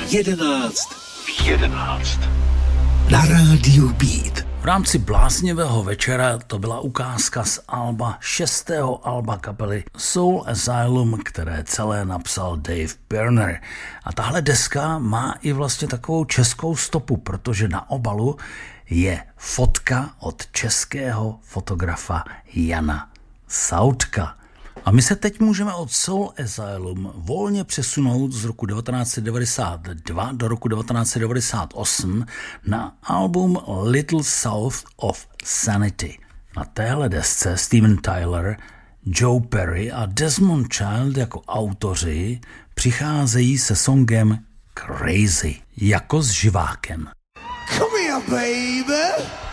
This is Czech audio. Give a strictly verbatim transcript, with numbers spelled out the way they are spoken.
jedenáct v jedenáct na rádiu Beat. V rámci bláznivého večera to byla ukázka z alba, šestého alba kapely Soul Asylum, které celé napsal Dave Pirner. A tahle deska má i vlastně takovou českou stopu, protože na obalu je fotka od českého fotografa Jana Sautka. A my se teď můžeme od Soul Asylum volně přesunout z roku devatenáct set devadesát dva do roku devatenáct set devadesát osm na album Little South of Sanity. Na téhle desce Steven Tyler, Joe Perry a Desmond Child jako autoři přicházejí se songem Crazy, jako s živákem. Come here, baby!